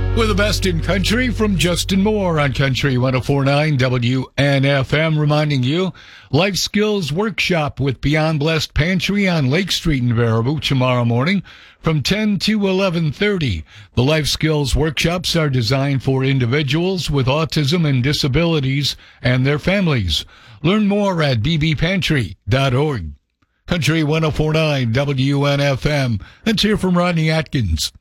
With the best in country from Justin Moore on Country 104.9 WNFM, reminding you, Life Skills Workshop with Beyond Blessed Pantry on Lake Street in Baraboo tomorrow morning from 10 to 11:30. The Life Skills Workshops are designed for individuals with autism and disabilities and their families. Learn more at bbpantry.org. Country 104.9 WNFM. Let's hear from Rodney Atkins.